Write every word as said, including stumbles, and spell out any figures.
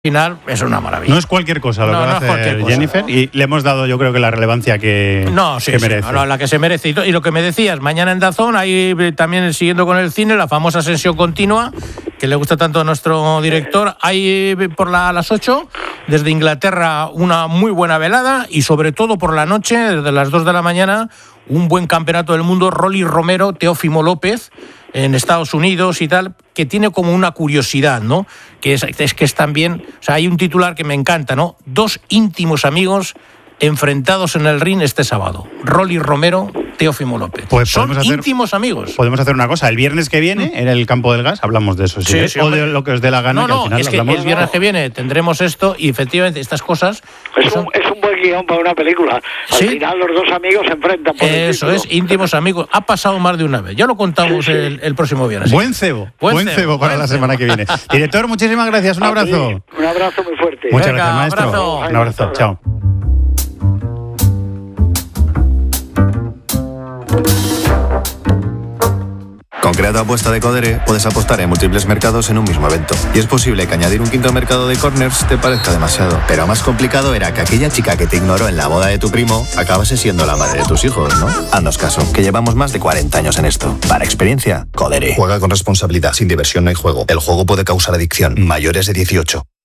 final es una maravilla. No es cualquier cosa lo no, que va no a hacer cosa. Jennifer, y le hemos dado, yo creo, que la relevancia que, no, sí, que sí, merece. No, no, la que se merece. Y, y lo que me decías, mañana en DAZN, ahí también siguiendo con el cine, la famosa Ascensión Continua, que le gusta tanto a nuestro director. Hay por la, a las ocho, desde Inglaterra, una muy buena velada, y sobre todo por la noche, desde las dos de la mañana, un buen campeonato del mundo, Rolly Romero, Teófimo López, en Estados Unidos y tal, que tiene como una curiosidad, ¿no? Que es, es que es también, o sea, hay un titular que me encanta, ¿no? Dos íntimos amigos enfrentados en el ring este sábado. Rolly Romero, Teófimo López. Pues son hacer, íntimos amigos. Podemos hacer una cosa. El viernes que viene, en el Campo del Gas, hablamos de eso. Sí, ¿sí? sí, o de lo que os dé la gana. No, que no, al final es que hablamos... el viernes que viene tendremos esto y efectivamente estas cosas... Es un, es un buen guión para una película. Al ¿Sí? final los dos amigos se enfrentan por Eso el es, íntimos amigos. Ha pasado más de una vez. Ya lo contamos sí, sí. El, el próximo viernes. Buen cebo. Buen, buen cebo, cebo para buen la semana cebo. que viene. Director, muchísimas gracias. Un a abrazo. Ti, un abrazo muy fuerte. Muchas Venga, gracias, maestro. Abrazo. Un abrazo. Chao. Con Creato Apuesta de Codere puedes apostar en múltiples mercados en un mismo evento. Y es posible que añadir un quinto mercado de corners te parezca demasiado. Pero más complicado era que aquella chica que te ignoró en la boda de tu primo acabase siendo la madre de tus hijos, ¿no? Haznos caso, que llevamos más de cuarenta años en esto. Para experiencia, Codere. Juega con responsabilidad. Sin diversión no hay juego. El juego puede causar adicción. Mayores de dieciocho.